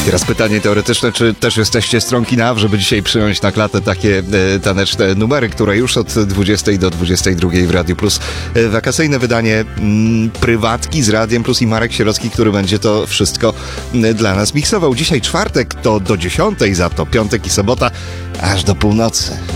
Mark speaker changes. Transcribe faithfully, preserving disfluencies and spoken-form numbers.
Speaker 1: Teraz pytanie teoretyczne, czy też jesteście stronki na, żeby dzisiaj przyjąć na klatę takie e, taneczne numery, które już od dwudziestej do dwudziestej drugiej w Radiu Plus. E, wakacyjne wydanie mm, prywatki z Radiem Plus i Marek Sierocki, który będzie to wszystko e, dla nas miksował. Dzisiaj czwartek to do dziesiątej, za to piątek i sobota aż do północy.